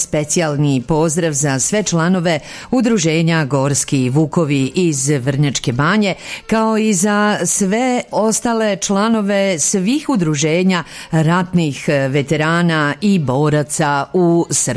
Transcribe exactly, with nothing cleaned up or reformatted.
specijalni pozdrav za sve članove Udruženja Gorski Vukovi iz Vrnjačke Banje, kao i za sve ostale članove svih udruženja ratnih veterana i boraca u Srbiji.